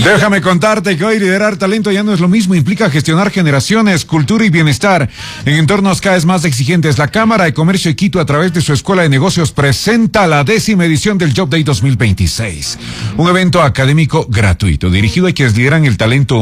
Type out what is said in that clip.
Déjame contarte que hoy liderar talento ya no es lo mismo, implica gestionar generaciones, cultura y bienestar en entornos cada vez más exigentes. La Cámara de Comercio de Quito, a través de su Escuela de Negocios, presenta la 10ª edición del Job Day 2026, un evento académico gratuito dirigido a quienes lideran el talento